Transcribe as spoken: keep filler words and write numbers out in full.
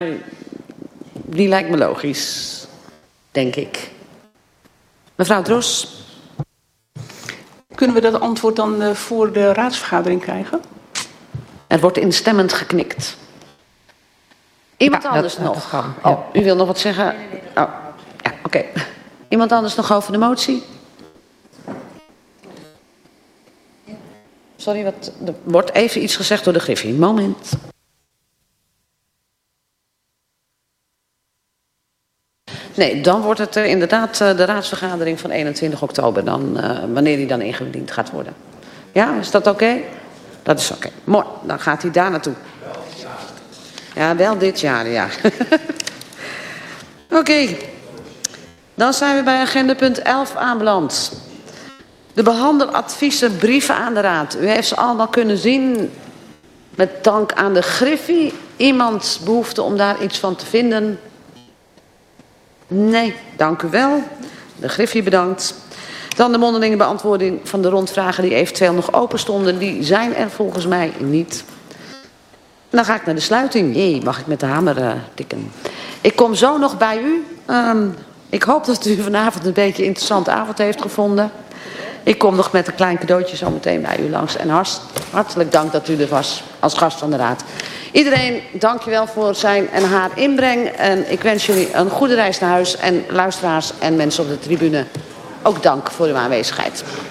Die lijkt me logisch, denk ik. Mevrouw Dros. Kunnen we dat antwoord dan uh, voor de raadsvergadering krijgen? Er wordt instemmend geknikt. Iemand ja, anders dat, nog? Dat ja. Oh, u wil nog wat zeggen? Nee, nee, nee, oh, ja, oké. Okay. Iemand anders nog over de motie? Sorry, wat, er wordt even iets gezegd door de Griffie. Moment. Nee, dan wordt het uh, inderdaad uh, de raadsvergadering van eenentwintig oktober, dan, uh, wanneer die dan ingediend gaat worden. Ja, is dat oké? Okay? Dat is oké. Okay. Mooi, dan gaat hij daar naartoe. Ja, wel dit jaar, ja. Oké, okay. Dan zijn we bij agenda punt elf aanbeland. De behandeladviezen brieven aan de raad. U heeft ze allemaal kunnen zien. Met dank aan de Griffie. Iemand behoefte om daar iets van te vinden? Nee, dank u wel. De Griffie bedankt. Dan de mondelinge beantwoording van de rondvragen die eventueel nog open stonden. Die zijn er volgens mij niet. Dan ga ik naar de sluiting. Jee, mag ik met de hamer uh, tikken. Ik kom zo nog bij u. Um, ik hoop dat u vanavond een beetje een interessante avond heeft gevonden. Ik kom nog met een klein cadeautje zo meteen bij u langs. En hartst, hartelijk dank dat u er was als gast van de raad. Iedereen, dankjewel voor zijn en haar inbreng. En ik wens jullie een goede reis naar huis. En luisteraars en mensen op de tribune ook dank voor uw aanwezigheid.